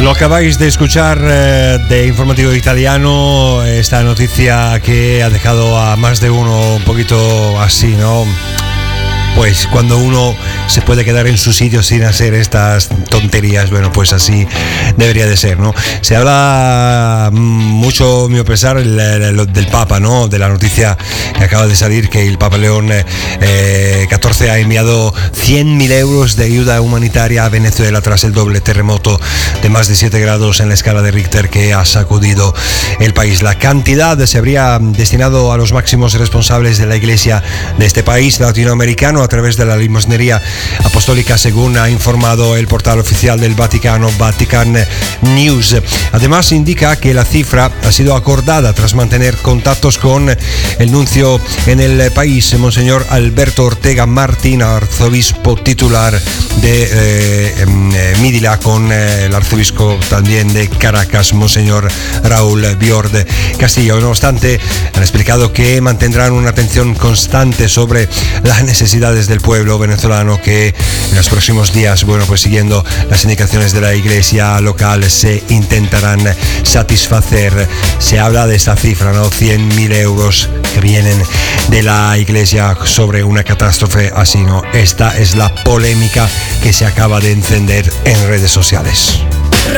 Lo acabáis de escuchar de Informativo Italiano, esta noticia que ha dejado a más de uno un poquito así, ¿no? Pues cuando uno se puede quedar en su sitio sin hacer estas tonterías, bueno, pues así debería de ser, ¿no? Se habla mucho, a mi pesar, del Papa, ¿no? De la noticia que acaba de salir, que el Papa León XIV ha enviado 100.000 euros de ayuda humanitaria a Venezuela tras el doble terremoto de más de 7 grados en la escala de Richter que ha sacudido el país. La cantidad se habría destinado a los máximos responsables de la Iglesia de este país latinoamericano a través de la limosnería apostólica, según ha informado el portal oficial del Vaticano, Vatican News. Además, indica que la cifra ha sido acordada tras mantener contactos con el nuncio en el país, Monseñor Alberto Ortega Martín, arzobispo titular de Mídila, con el arzobispo también de Caracas, Monseñor Raúl Biord Castillo. No obstante, han explicado que mantendrán una atención constante sobre las necesidades del pueblo venezolano, que en los próximos días, bueno, pues siguiendo las indicaciones de la iglesia local, se intentarán satisfacer. Se habla de esta cifra, ¿no? 100.000 euros que vienen de la iglesia sobre una catástrofe así, ¿no? Esta es la polémica que se acaba de encender en redes sociales.